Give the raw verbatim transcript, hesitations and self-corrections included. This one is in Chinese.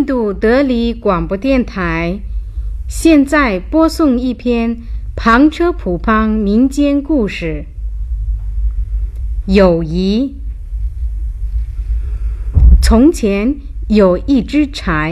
度德里广播电台现在播送一篇旁车普邦民间故事。友谊。从前有一只柴，